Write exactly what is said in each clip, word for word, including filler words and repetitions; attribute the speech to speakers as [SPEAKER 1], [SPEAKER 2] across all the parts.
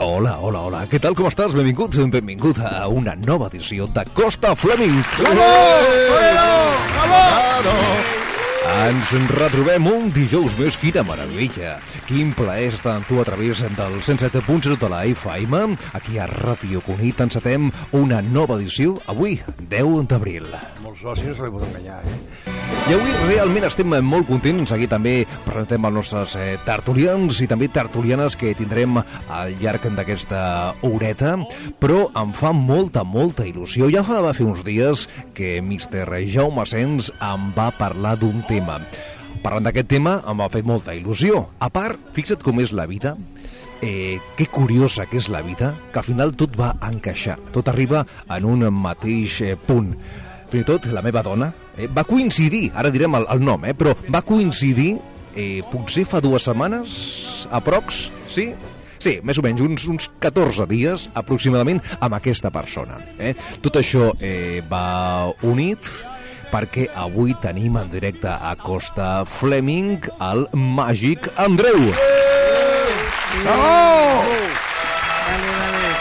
[SPEAKER 1] Hola, hola, hola. Què tal, com estàs? Benvingut, benvingut a una nova edició de Costa Fleming.
[SPEAKER 2] Bravo! Bravo! Bravo!
[SPEAKER 1] Ens retrobem un dijous més. Quina meravella. Quin plaer estar amb tu a través del cent set punt zero de la F M. Aquí a Ràdio Cunit encetem una nova edició, avui, deu d'abril.
[SPEAKER 2] Molts socis no se li pot enganyar, eh?
[SPEAKER 1] I avui realment estem molt contents. Aquí també presentem els nostres eh, tertulians i també tertulianes que tindrem al llarg d'aquesta horeta, però em fa molta, molta il·lusió. Ja fa va fer uns dies que míster Jaume Asens em va parlar d'un tema. Parlant d'aquest tema em va fer molta il·lusió. A part, fixa't com és la vida, eh, que curiosa que és la vida, que al final tot va encaixar, tot arriba en un mateix eh, punt. Fins i tot la meva dona eh, va coincidir, ara direm el, el nom, eh, però va coincidir, eh, potser fa dues setmanes, aprox, sí? Sí, més o menys, uns, uns catorze dies aproximadament amb aquesta persona. Eh? Tot això eh, va unit perquè avui tenim en directe a Costa Fleming el màgic Andreu.
[SPEAKER 2] Bravo!
[SPEAKER 3] Vale, vale.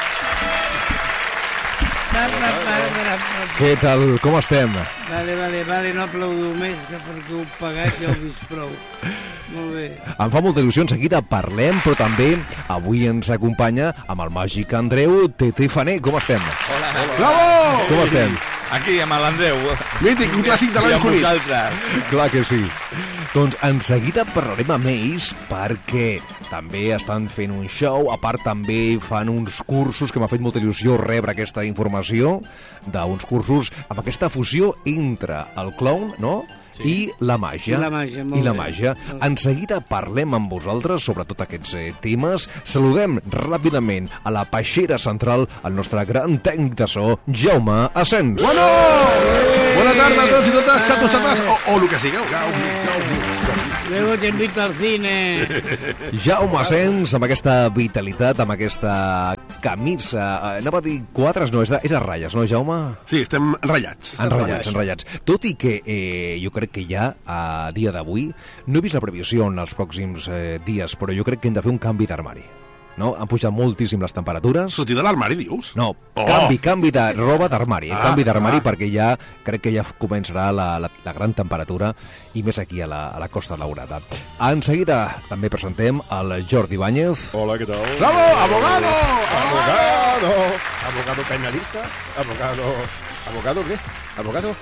[SPEAKER 1] Què tal, com estem?
[SPEAKER 3] Vale, vale, vale, no aplaudiu més, que perquè ho pagat ja ho he vist prou. Molt bé.
[SPEAKER 1] Em fa molta il·lusió, en seguida parlem, però també avui ens acompanya amb el màgic Andreu Tete Fané. Com estem?
[SPEAKER 4] Hola.
[SPEAKER 2] Bravo!
[SPEAKER 1] Com estem?
[SPEAKER 4] Aquí, amb l'Andreu.
[SPEAKER 2] Mític, un clàssic de
[SPEAKER 4] I
[SPEAKER 2] l'any
[SPEAKER 4] amb
[SPEAKER 2] Cunit.
[SPEAKER 4] vosaltres.
[SPEAKER 1] Clar que sí. Doncs en seguida parlarem amb ells perquè també estan fent un show, a part també fan uns cursos que m'ha fet molta il·lusió rebre aquesta informació d'uns cursos amb aquesta fusió entre el clown, no?, sí, i la màgia.
[SPEAKER 3] I la màgia, molt
[SPEAKER 1] I la
[SPEAKER 3] bé.
[SPEAKER 1] màgia. En seguida parlem amb vosaltres sobre tots aquests eh, temes. Saludem ràpidament a la peixera central el nostre gran tècnic de so, Jaume Asens.
[SPEAKER 2] Bueno! Bona tarda a tots i totes, xatos, xatas, o, o el que sigueu. Jaume, Jaume,
[SPEAKER 3] Luego te invito al cine.
[SPEAKER 1] Jaume Asens, amb aquesta vitalitat, amb aquesta camisa, eh, anava a dir quadres, no, és, de, és a ratlles, no, Jaume?
[SPEAKER 2] Sí, estem ratllats.
[SPEAKER 1] Enrotllats, enrotllats. Tot i que eh, jo crec que ja a dia d'avui, no he vist la previsió en els pròxims eh, dies, però jo crec que hem de fer un canvi d'armari. No? Han pujat moltíssim les temperatures.
[SPEAKER 2] Sortir de l'armari, dius?
[SPEAKER 1] No,
[SPEAKER 2] Oh!
[SPEAKER 1] canvi, canvi de roba d'armari, eh?
[SPEAKER 2] Ah,
[SPEAKER 1] canvi d'armari
[SPEAKER 2] ah.
[SPEAKER 1] perquè ja crec que ja començarà la, la, la gran temperatura i més aquí a la, a la Costa Daurada. En seguida també presentem el Jordi Ibáñez.
[SPEAKER 5] Hola, ¿qué tal?
[SPEAKER 2] Bravo, abogado!
[SPEAKER 5] Abogado, abogado penalista, abogado, abogado qué? Abogado.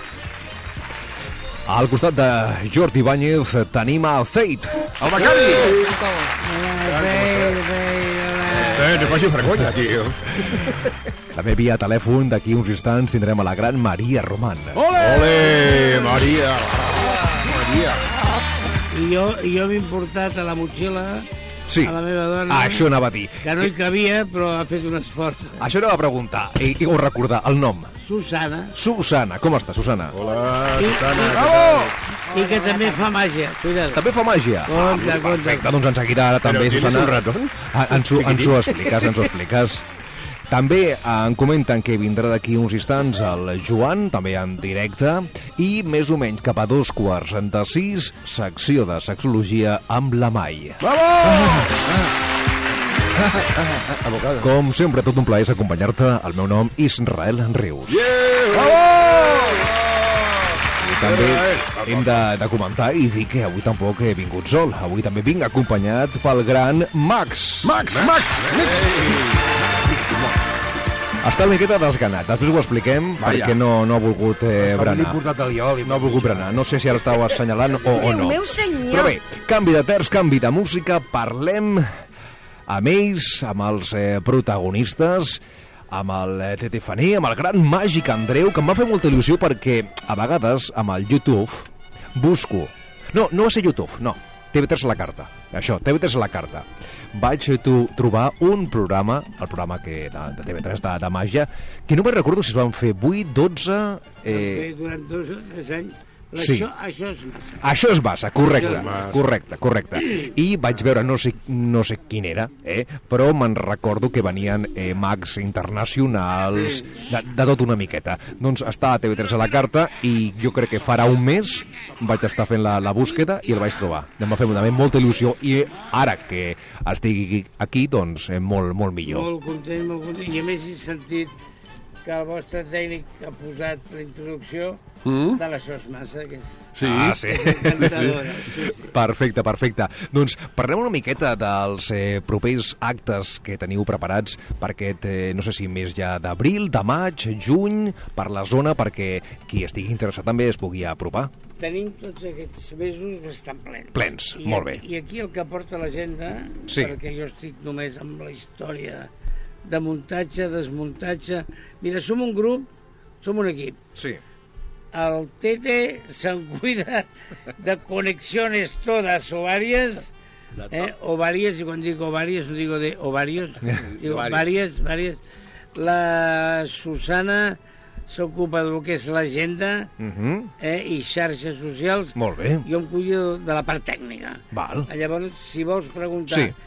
[SPEAKER 1] Al costat de Jordi Ibáñez tenim el Fate.
[SPEAKER 2] El becari!
[SPEAKER 5] Eh, no faci vergonya, tio.
[SPEAKER 1] També via telèfon, d'aquí uns instants tindrem a la gran Maria Roman.
[SPEAKER 2] Ole!
[SPEAKER 5] Ole, Maria. Maria.
[SPEAKER 3] I jo, i jo m'he portat a la motxilla
[SPEAKER 1] Sí,
[SPEAKER 3] a la meva dona,
[SPEAKER 1] ah, això anava a dir.
[SPEAKER 3] que no hi cabia, però ha fet un esforç.
[SPEAKER 1] Això anava a preguntar, i, i ho recordar, el nom.
[SPEAKER 3] Susana.
[SPEAKER 1] Susana, com està, Susana?
[SPEAKER 5] Hola,
[SPEAKER 3] I,
[SPEAKER 5] Susana.
[SPEAKER 3] i, I que també fa màgia, cuidado.
[SPEAKER 1] També fa màgia?
[SPEAKER 3] Compte,
[SPEAKER 1] Ah,
[SPEAKER 3] compte.
[SPEAKER 1] perfecte, doncs en seguida ara també,
[SPEAKER 5] Però tienes
[SPEAKER 1] Susana...
[SPEAKER 5] un ratón?
[SPEAKER 1] Ah, ens, ho, ens ho expliques, ens ho expliques. També eh, em comenten que vindrà d'aquí uns instants el Joan, també en directe, i més o menys cap a dos quarts de sis, secció de sexologia amb la Mai.
[SPEAKER 5] Abogado.
[SPEAKER 1] Com sempre, tot un plaer és acompanyar-te. El meu nom és Israel Rius. També hem de, de comentar i dir que avui tampoc he vingut sol. Avui també vinc acompanyat pel gran Max.
[SPEAKER 2] Max, Max!
[SPEAKER 1] Està una miqueta desganat, després ho expliquem,
[SPEAKER 2] Vaja.
[SPEAKER 1] perquè no, no ha volgut eh,
[SPEAKER 2] L'he
[SPEAKER 1] berenar.
[SPEAKER 2] portat al ioli.
[SPEAKER 1] No ha volgut berenar, no sé si ara estava assenyalant o, o no.
[SPEAKER 6] Déu meu senyor.
[SPEAKER 1] Però bé, canvi de terç, canvi de música, parlem amb ells, amb els eh, protagonistes, amb el eh, Tete Fané, amb el gran màgic Andreu, que em va fer molta il·lusió perquè a vegades amb el YouTube busco... No, no va ser YouTube, no. T V tres a la carta. Això, T V tres a la carta. Vaig tu, trobar un programa, el programa que, de, de T V tres de, de màgia, que no me'n recordo si es van fer vuit, dotze...
[SPEAKER 3] Eh... Durant dos o tres anys
[SPEAKER 1] Sí.
[SPEAKER 3] Això, això és massa.
[SPEAKER 1] Això és massa, correcte,
[SPEAKER 3] Això és massa.
[SPEAKER 1] correcte, correcte. I vaig veure, no sé, no sé quin era, eh? però me'n recordo que venien eh, mags internacionals, de, de tot una miqueta. Doncs està a T V tres a la carta i jo crec que farà un mes vaig estar fent la, la búsqueda i el vaig trobar. Em va fer també molta il·lusió i ara que estigui aquí, doncs, eh, molt, molt millor.
[SPEAKER 3] Molt content, molt content. I a més he sentit que el vostre tècnic ha posat la introducció mm? de la Sos Massa, que és,
[SPEAKER 2] Sí.
[SPEAKER 1] Ah, sí.
[SPEAKER 3] és encantadora. Sí, sí.
[SPEAKER 1] Perfecte, perfecte. Doncs parlem una miqueta dels eh, propers actes que teniu preparats per aquest, eh, no sé si més ja d'abril, de maig, juny, per la zona, perquè qui estigui interessat també es pugui apropar.
[SPEAKER 3] Tenim tots aquests mesos bastant plens.
[SPEAKER 1] Plens,
[SPEAKER 3] I,
[SPEAKER 1] molt bé.
[SPEAKER 3] I aquí el que porta l'agenda,
[SPEAKER 1] Sí.
[SPEAKER 3] perquè jo estic només amb la història de muntatge, desmuntatge... Mira, som un grup, som un equip.
[SPEAKER 1] Sí.
[SPEAKER 3] El Tete se'n cuida de conexiones todas ovarias, eh, ovarias, y cuando digo ovarias no digo de ovarios, digo varias, varias. La Susana s'ocupa del que és l'agenda
[SPEAKER 1] Uh -huh.
[SPEAKER 3] eh, i xarxes socials.
[SPEAKER 1] Molt bé.
[SPEAKER 3] Jo em cuido de la part tècnica.
[SPEAKER 1] Val.
[SPEAKER 3] Llavors, si vols preguntar
[SPEAKER 1] Sí.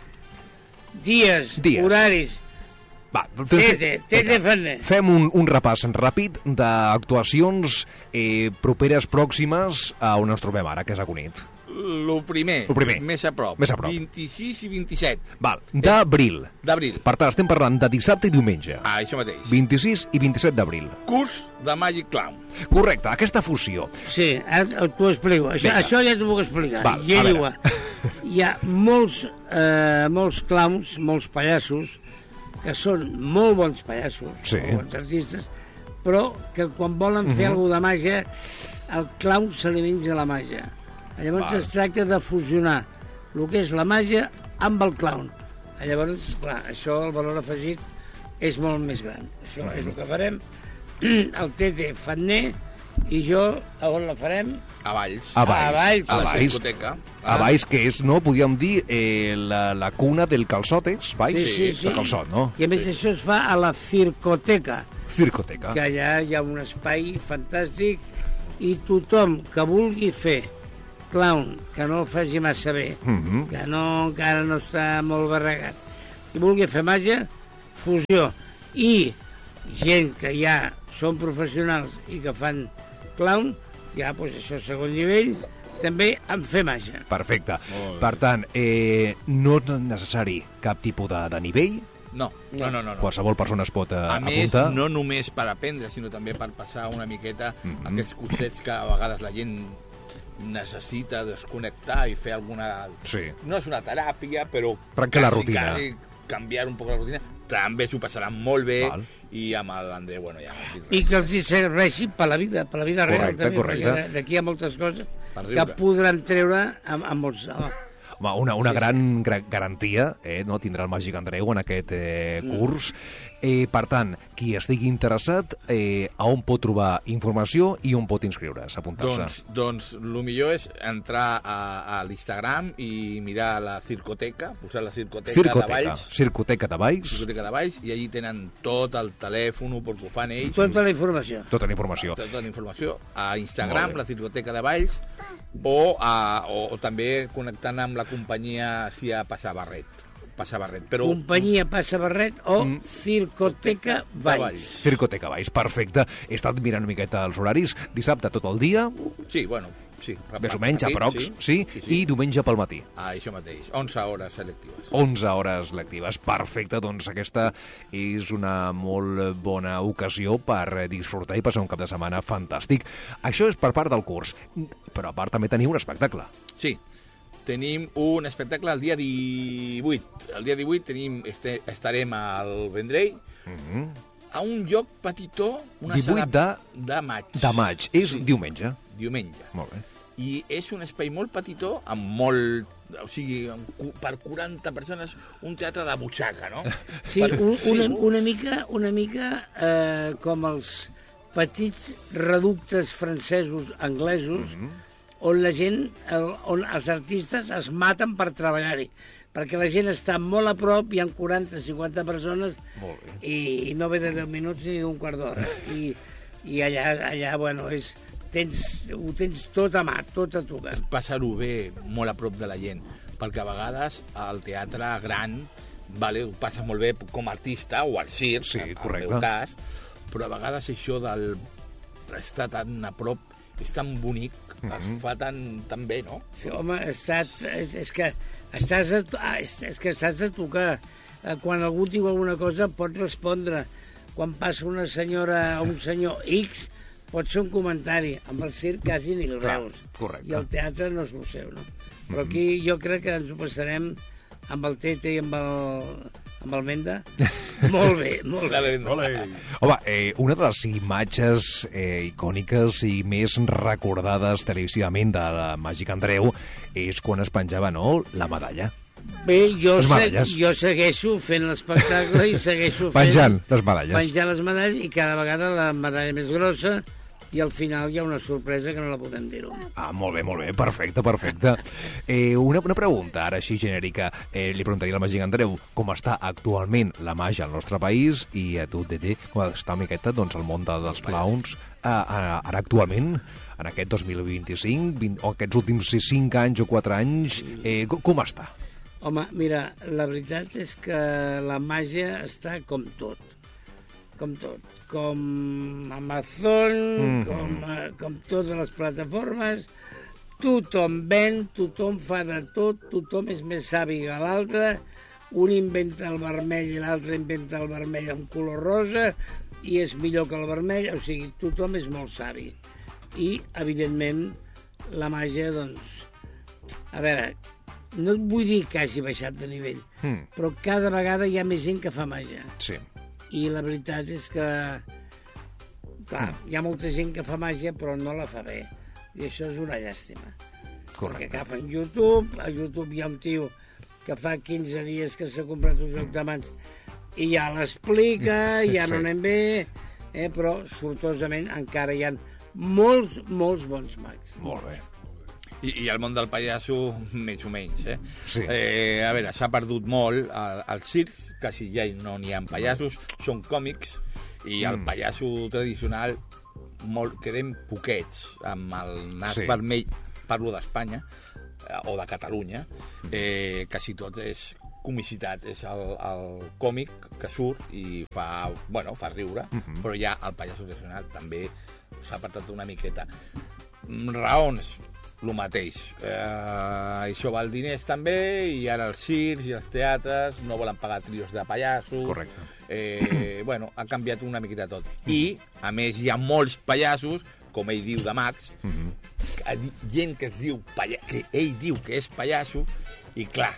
[SPEAKER 3] dies,
[SPEAKER 1] Dies.
[SPEAKER 3] horaris,
[SPEAKER 1] Va,
[SPEAKER 3] Tete, Tete Ferner.
[SPEAKER 1] Fem un, un repàs ràpid d'actuacions eh, properes pròximes a on ens trobem ara, que és a Cunit.
[SPEAKER 4] Lo primer,
[SPEAKER 1] Lo primer.
[SPEAKER 4] més a prop,
[SPEAKER 1] Més a prop.
[SPEAKER 4] vint-i-sis i vint-i-set
[SPEAKER 1] Val, d'abril.
[SPEAKER 4] d'abril.
[SPEAKER 1] Per tant, estem parlant de dissabte i diumenge.
[SPEAKER 4] Ah, això mateix.
[SPEAKER 1] vint-i-sis i vint-i-set d'abril.
[SPEAKER 4] Curs de Magic Clown.
[SPEAKER 1] Correcte, aquesta fusió.
[SPEAKER 3] Sí, ara t'ho explico. Això,
[SPEAKER 1] Vinga.
[SPEAKER 3] això ja t'ho puc explicar.
[SPEAKER 1] Val,
[SPEAKER 3] I
[SPEAKER 1] a
[SPEAKER 3] ell
[SPEAKER 1] veure.
[SPEAKER 3] diu, hi ha molts, eh, molts clowns, molts pallassos, que són molt bons pallassos,
[SPEAKER 1] Sí.
[SPEAKER 3] molt bons artistes, però que quan volen fer
[SPEAKER 1] Mhm.
[SPEAKER 3] alguna cosa de màgia, el clown se li menja la màgia. Llavors
[SPEAKER 1] Val.
[SPEAKER 3] es tracta de fusionar el que és la màgia amb el clown. Llavors, clar, això, el valor afegit, és molt més gran. Això és el que farem. El Tete Fatner i jo, a on la farem?
[SPEAKER 4] A Valls.
[SPEAKER 1] A Valls.
[SPEAKER 3] A Valls.
[SPEAKER 4] A la
[SPEAKER 1] Valls.
[SPEAKER 4] discoteca.
[SPEAKER 1] A Valls, que és, no, podríem dir, eh, la, la cuna del calçotes, Valls?
[SPEAKER 3] Sí, sí, sí.
[SPEAKER 1] De calçot, no?
[SPEAKER 3] I a més això es fa a la Circoteca,
[SPEAKER 1] Circoteca.
[SPEAKER 3] que allà hi ha un espai fantàstic i tothom que vulgui fer clown, que no el faci massa bé,
[SPEAKER 1] Mhm.
[SPEAKER 3] que no, encara no està molt barregat, i vulgui fer màgia, fusió. I gent que ja són professionals i que fan clown, ja, doncs això segon nivell, també en fer màgia.
[SPEAKER 1] Perfecte. Per tant, eh, no és necessari cap tipus de, de nivell.
[SPEAKER 4] No, no, no, no. no.
[SPEAKER 1] Qualsevol persona es pot eh,
[SPEAKER 4] A més,
[SPEAKER 1] apuntar.
[SPEAKER 4] no només per aprendre, sinó també per passar una miqueta
[SPEAKER 1] Mhm.
[SPEAKER 4] aquests cursets que a vegades la gent necessita desconnectar i fer alguna...
[SPEAKER 1] Sí.
[SPEAKER 4] No és una teràpia, però...
[SPEAKER 1] Trencar la
[SPEAKER 4] quasi,
[SPEAKER 1] rutina.
[SPEAKER 4] quasi canviar un poc la rutina. També s'ho passaran molt bé.
[SPEAKER 1] Val.
[SPEAKER 4] I amb l'André, bueno, ja... no dic
[SPEAKER 3] I
[SPEAKER 4] res.
[SPEAKER 3] que els hi serveixi per la vida, per la vida real.
[SPEAKER 1] Correcte,
[SPEAKER 3] també,
[SPEAKER 1] correcte.
[SPEAKER 3] perquè D'aquí hi ha moltes coses
[SPEAKER 4] Per
[SPEAKER 3] que
[SPEAKER 4] riure.
[SPEAKER 3] podran treure amb, amb molts... Home,
[SPEAKER 1] Home, una, una
[SPEAKER 3] Sí,
[SPEAKER 1] gran gra garantia eh, no tindrà el Màgic Andreu en aquest eh,
[SPEAKER 3] Mm.
[SPEAKER 1] curs. Eh, per tant, qui estigui interessat, eh, a on pot trobar informació i on pot inscriure's, apuntar-se?
[SPEAKER 4] Doncs, doncs el millor és entrar a, a l'Instagram i mirar la Circoteca, posar la Circoteca, de
[SPEAKER 1] Circoteca,
[SPEAKER 4] Valls,
[SPEAKER 1] Circoteca de Valls,
[SPEAKER 4] Circoteca de Valls, i allí tenen tot el telèfon, perquè ho fan ells.
[SPEAKER 3] tota la informació.
[SPEAKER 1] tota la informació.
[SPEAKER 4] Tota la informació a
[SPEAKER 1] Molt
[SPEAKER 4] Instagram,
[SPEAKER 1] bé.
[SPEAKER 4] la Circoteca de Valls, o, a, o, o també connectant amb la companyia si a Passar Barret. Passar Barret, però...
[SPEAKER 3] Companyia Passa Barret o
[SPEAKER 1] Mm.
[SPEAKER 3] Circoteca
[SPEAKER 4] de
[SPEAKER 3] Valls.
[SPEAKER 1] Circoteca Valls, perfecte. He estat mirant una miqueta els horaris. Dissabte tot el dia,
[SPEAKER 4] Sí, bueno, sí.
[SPEAKER 1] més o menys,
[SPEAKER 4] ràpid,
[SPEAKER 1] aprox, sí,
[SPEAKER 4] sí, sí, sí.
[SPEAKER 1] i diumenge pel matí.
[SPEAKER 4] Ah, això mateix, onze hores selectives.
[SPEAKER 1] onze hores lectives. Perfecte, doncs aquesta és una molt bona ocasió per disfrutar i passar un cap de setmana fantàstic. Això és per part del curs, però a part també teniu un espectacle.
[SPEAKER 4] Sí, tenim un espectacle el dia divuit. El dia divuit tenim, este, estarem al Vendrell,
[SPEAKER 1] Mm-hmm.
[SPEAKER 4] a un lloc petitó, una
[SPEAKER 1] divuit
[SPEAKER 4] sala
[SPEAKER 1] de,
[SPEAKER 4] de maig.
[SPEAKER 1] de maig, és
[SPEAKER 4] Sí.
[SPEAKER 1] diumenge.
[SPEAKER 4] Diumenge.
[SPEAKER 1] Molt bé.
[SPEAKER 4] I és un espai molt petitó, amb molt... O sigui, amb cu- per quaranta persones, un teatre de butxaca, no?
[SPEAKER 3] Sí,
[SPEAKER 4] Per-
[SPEAKER 3] un, una,
[SPEAKER 4] sí.
[SPEAKER 3] una mica, una mica eh, com els petits reductes francesos, anglesos, on la gent, el, on els artistes es maten per treballar-hi, perquè la gent està molt a prop, hi ha quaranta cinquanta persones
[SPEAKER 1] Molt bé.
[SPEAKER 3] i no ve de deu minuts ni d'un quart d'hora. I, i allà, allà, bueno, és tens, ho tens tot a mà, tot a tocar.
[SPEAKER 4] Passar-ho bé, molt a prop de la gent, perquè a vegades al teatre gran, vale, ho passes molt bé com a artista, o al circ,
[SPEAKER 1] sí,
[SPEAKER 4] en
[SPEAKER 1] correcte.
[SPEAKER 4] el meu cas, però a vegades això del estar tan a prop és tan bonic, mm-hmm. es fa tan, tan bé, no?
[SPEAKER 3] Sí, home, estàs, és que estàs a, ah, és, és que estàs a tocar. Quan algú diu alguna cosa pots respondre. Quan passa una senyora o un senyor X, pot ser un comentari. Amb el circ quasi ni el veus.
[SPEAKER 1] Correcte.
[SPEAKER 3] I el teatre no és el seu, no? Però aquí jo crec que ens ho passarem amb el Tete i amb el, amb el Menda molt bé, molt bé.
[SPEAKER 1] Home, eh, una de les imatges eh, icòniques i més recordades televisivament de la Màgic Andreu és quan es penjava, no?, la medalla.
[SPEAKER 3] Bé, jo,
[SPEAKER 1] les
[SPEAKER 3] se, jo segueixo fent l'espectacle i segueixo fent...
[SPEAKER 1] Penjant les medalles.
[SPEAKER 3] Penjant les medalles i cada vegada la medalla més grossa i al final hi ha una sorpresa que no la podem dir-ho.
[SPEAKER 1] Ah, molt bé, molt bé, perfecte, perfecte. Eh, una, una pregunta, ara així genèrica, eh, li preguntaria al Màgic Andreu com està actualment la màgia al nostre país i a tu, Tete, com està una miqueta doncs, el món de, dels clowns eh, ara actualment, en aquest dos mil vint-i-cinc, vint, o aquests últims cinc anys o quatre anys, eh, com, com està?
[SPEAKER 3] Home, mira, la veritat és que la màgia està com tot. Com tot. Com Amazon, mm-hmm. com, com totes les plataformes. Tothom ven, tothom fa de tot, tothom és més savi que l'altre. Un inventa el vermell i l'altre inventa el vermell amb color rosa i és millor que el vermell. O sigui, tothom és molt savi. I, evidentment, la màgia, doncs... A veure... No et vull dir que hagi baixat de nivell, mm. però cada vegada hi ha més gent que fa màgia.
[SPEAKER 1] Sí.
[SPEAKER 3] I la veritat és que, clar, mm. hi ha molta gent que fa màgia però no la fa bé. I això és una llàstima. Correcte. Perquè agafen YouTube, a YouTube hi ha un tio que fa quinze dies que s'ha comprat un joc de mans i ja l'explica, ja no sí. anem bé, eh, però sortosament encara hi ha molts, molts bons mags.
[SPEAKER 1] Molt bé.
[SPEAKER 4] I, i el món del pallasso, més o menys, eh?
[SPEAKER 1] Sí.
[SPEAKER 4] Eh, a veure, s'ha perdut molt al, al circ, quasi ja no n'hi ha pallassos, són còmics, i el mm. pallasso tradicional molt, quedem poquets, amb el nas sí. vermell, parlo d'Espanya, eh, o de Catalunya, eh, quasi tot és comicitat, és el, el còmic que surt i fa, bueno, fa riure, mm-hmm. però ja el pallasso tradicional també s'ha apartat una miqueta. Raons, el mateix. Eh, això val diners també, i ara els circs i els teatres no volen pagar trios de pallassos.
[SPEAKER 1] Correcte.
[SPEAKER 4] Eh, bueno, ha canviat una miqueta tot. I, a més, hi ha molts pallassos, com ell diu de Max, mm-hmm. gent que es diu palla... que ell diu que és pallasso, i clar,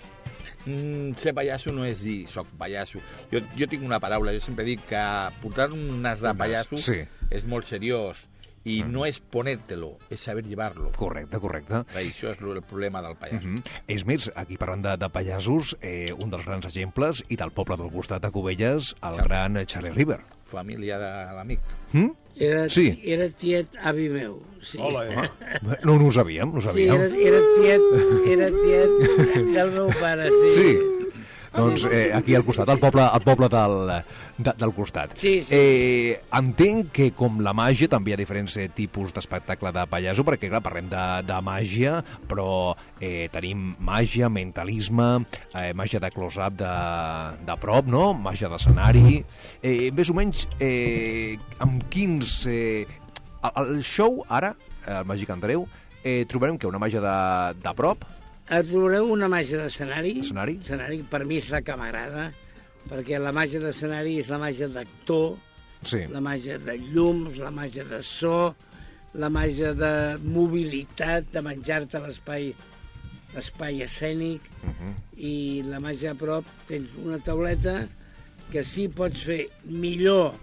[SPEAKER 4] mm, ser pallasso no és dir soc pallasso. Jo, jo tinc una paraula, jo sempre dic que portar un nas de pallasso sí. és molt seriós. I mm. no és ponértelo, és saber llevar-lo.
[SPEAKER 1] Correcte, correcte.
[SPEAKER 4] Això és el problema del pallasso.
[SPEAKER 1] Mm-hmm. És més, aquí parlant de, de pallassos, eh, un dels grans exemples, i del poble del costat de Cubelles, el Charlie. gran Charlie River.
[SPEAKER 4] Família de l'amic.
[SPEAKER 1] Mm?
[SPEAKER 3] Era,
[SPEAKER 1] sí.
[SPEAKER 3] era tiet avi meu. Sí.
[SPEAKER 2] Hola, eh?
[SPEAKER 1] No, no ho sabíem, no ho sabíem.
[SPEAKER 3] Sí, era, era, tiet, era tiet del meu pare, sí.
[SPEAKER 1] Sí. Doncs eh, aquí al costat, al poble, al poble del, de, del costat.
[SPEAKER 3] Sí, sí.
[SPEAKER 1] Eh, entenc que com la màgia també hi ha diferents eh, tipus d'espectacle de pallasso, perquè clar, parlem de, de màgia, però eh, tenim màgia, mentalisme, eh, màgia de close-up de, de prop, no? Màgia d'escenari. Eh, més o menys, eh, amb quins... Eh, el, el show, ara, el Màgic Andreu, eh, trobarem que una màgia de, de prop...
[SPEAKER 3] Trobareu una màgia d'escenari.
[SPEAKER 1] Escenari?
[SPEAKER 3] Escenari, per mi és la que m'agrada, perquè la màgia d'escenari és la màgia d'actor,
[SPEAKER 1] sí.
[SPEAKER 3] la màgia de llums, la màgia de so, la màgia de mobilitat, de menjar-te l'espai l'espai escènic, uh-huh. i la màgia a prop tens una tauleta que sí pots fer millor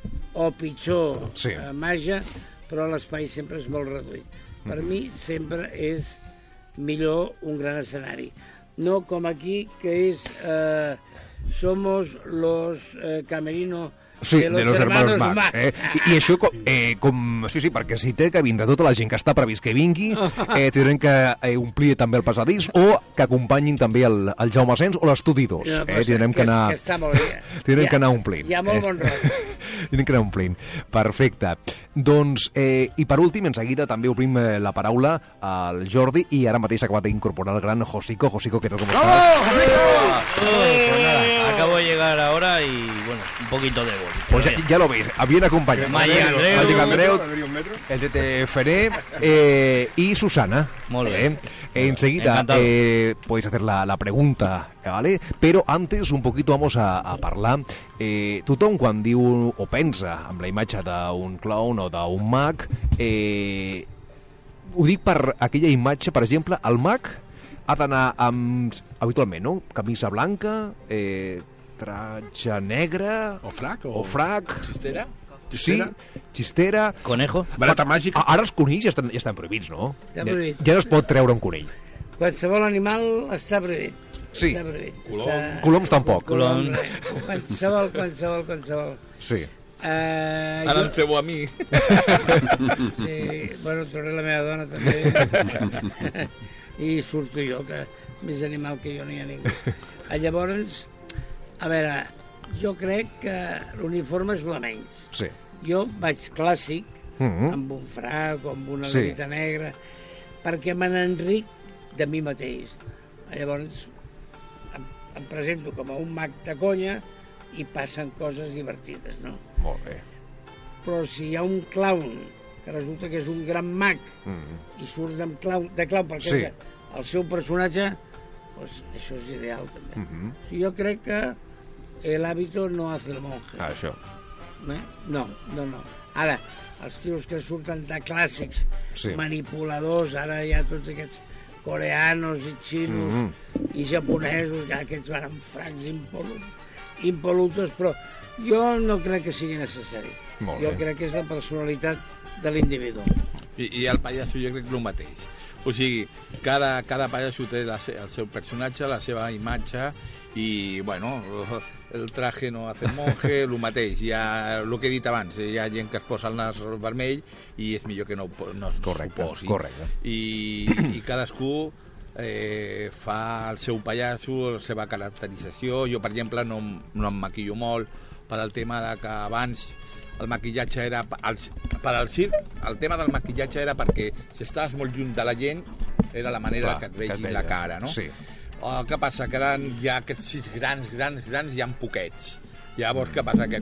[SPEAKER 3] o pitjor
[SPEAKER 1] sí.
[SPEAKER 3] eh, màgia, però l'espai sempre és molt reduït. Per uh-huh. mi sempre és millor un gran escenari. No com aquí, que és eh, somos los eh, camerinos
[SPEAKER 1] sí,
[SPEAKER 3] de los,
[SPEAKER 1] de los hermanos, hermanos Max.
[SPEAKER 3] Max.
[SPEAKER 1] Eh? I, I això, com, eh, com... Sí, sí, perquè si té que vindre tota la gent que està previst que vingui, eh, tindrem que eh, omplir també el passadís, o que acompanyin també el, el Jaume Asens o l'Estudi dos.
[SPEAKER 3] No,
[SPEAKER 1] eh? Tindrem que, que anar...
[SPEAKER 3] Que està molt bé.
[SPEAKER 1] Tindrem ja, que anar omplint.
[SPEAKER 3] Hi ha molt bon rotllo.
[SPEAKER 1] Anem que omplint. Perfecte. Doncs, eh, i per últim, en seguida també obrim eh, la paraula al Jordi i ara mateix s'ha acabat d'incorporar el gran Josico. Josico, ¿qué tal? ¿Cómo estás?
[SPEAKER 2] ¡Bravo, Josico!
[SPEAKER 6] Oh, pues nada, acabo de llegar ahora y bueno, un poquito de gol.
[SPEAKER 1] Pues ya, ya lo veis, bien acompañado.
[SPEAKER 6] Magi Andreu.
[SPEAKER 1] Magi Andreu,
[SPEAKER 5] Un metro.
[SPEAKER 1] el Tete Feré eh, y Susana.
[SPEAKER 6] Molt bé.
[SPEAKER 1] Eh, enseguida
[SPEAKER 6] Encantado.
[SPEAKER 1] eh, podéis hacer la, la pregunta, ¿vale? Pero antes un poquito vamos a, a parlar. Eh, tothom quan diu o pensa amb la imatge d'un clown o d'un mag, eh, ho dic per aquella imatge, per exemple, el mag ha d'anar amb, habitualment, no? Camisa blanca, eh, tratge negre...
[SPEAKER 2] O frac,
[SPEAKER 1] o... o frac.
[SPEAKER 4] Xistera?
[SPEAKER 1] Sí, xistera...
[SPEAKER 6] Conejo.
[SPEAKER 2] Barata màgica.
[SPEAKER 1] A- Ara els conills ja estan, ja estan prohibits, no?
[SPEAKER 3] Està prohibit.
[SPEAKER 1] Ja, ja no es pot treure un conill.
[SPEAKER 3] Qualsevol animal està prohibit.
[SPEAKER 1] Sí.
[SPEAKER 3] Està prohibit.
[SPEAKER 4] Colom.
[SPEAKER 3] Està...
[SPEAKER 1] Coloms tampoc.
[SPEAKER 3] Colom.
[SPEAKER 6] Colom.
[SPEAKER 3] res. Qualsevol, qualsevol, qualsevol.
[SPEAKER 1] Sí.
[SPEAKER 3] Uh,
[SPEAKER 4] Ara em feu a mi.
[SPEAKER 3] Sí, bueno, tornaré la meva dona també. I surto jo, que més animal que jo no hi ha ningú. Uh, llavors, a veure, jo crec que l'uniforme és el de menys.
[SPEAKER 1] Sí.
[SPEAKER 3] Jo vaig clàssic,
[SPEAKER 1] Mhm.
[SPEAKER 3] amb un frac o amb una
[SPEAKER 1] Sí.
[SPEAKER 3] levita negra, perquè me n'enric de mi mateix. Llavors, em, em presento com a un mag de conya i passen coses divertides, no?
[SPEAKER 1] Molt bé.
[SPEAKER 3] Però si hi ha un clown que resulta que és un gran mag
[SPEAKER 1] Mm.
[SPEAKER 3] i surt de clown, de clown perquè
[SPEAKER 1] Sí.
[SPEAKER 3] és el seu personatge, doncs això és ideal també.
[SPEAKER 1] Mhm.
[SPEAKER 3] O sigui, jo crec que el hábito no hace el monje.
[SPEAKER 1] Ah, això.
[SPEAKER 3] Eh? No, no, no. Ara, els tios que surten de clàssics,
[SPEAKER 1] Sí.
[SPEAKER 3] manipuladors, ara hi ha tots aquests coreanos i xinos
[SPEAKER 1] Mhm.
[SPEAKER 3] i japonesos, que aquests van amb fracs impolu- impolutos, però jo no crec que sigui necessari.
[SPEAKER 1] Molt
[SPEAKER 3] jo
[SPEAKER 1] bé.
[SPEAKER 3] crec que és la personalitat de l'individu.
[SPEAKER 4] I, I el pallasso jo crec que el mateix. O sigui, cada, cada pallasso té la, se- el seu personatge, la seva imatge, i, bueno, el traje no hace el monje, el mateix. Hi ha, el que he dit abans, hi ha gent que es posa el nas vermell i és millor que no, ho po- no es
[SPEAKER 1] Correcte,
[SPEAKER 4] posi.
[SPEAKER 1] correcte.
[SPEAKER 4] I, i cadascú eh, fa el seu pallasso, la seva caracterització. Jo, per exemple, no, em- no em maquillo molt per al tema de que abans el maquillatge era... El, per al circ, el tema del maquillatge era perquè si estaves molt lluny de la gent era la manera
[SPEAKER 1] Clar,
[SPEAKER 4] que et
[SPEAKER 1] que et
[SPEAKER 4] vegin
[SPEAKER 1] veia.
[SPEAKER 4] la cara, no?
[SPEAKER 1] Sí.
[SPEAKER 4] Uh, què passa? Que ara hi ha aquests circs grans, grans, grans, hi ha poquets. Llavors, què passa? Que